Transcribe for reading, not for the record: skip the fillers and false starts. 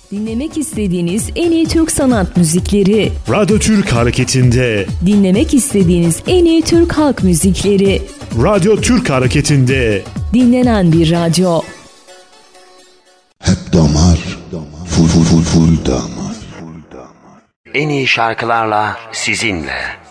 Dinlemek istediğiniz en iyi Türk sanat müzikleri. Radyo Türk Hareketi'nde. Dinlemek istediğiniz en iyi Türk halk müzikleri. Radyo Türk Hareketi'nde. Dinlenen bir radyo. Hep damar, full damar. En iyi şarkılarla sizinle.